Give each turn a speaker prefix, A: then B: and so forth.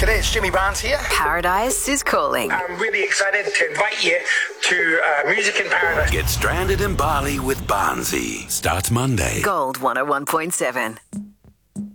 A: G'day, it's Jimmy Barnes here.
B: Paradise is calling.
A: I'm really excited to invite you to Music in Paradise.
C: Get stranded in Bali with Barnsey. Starts Monday.
B: Gold 101.7.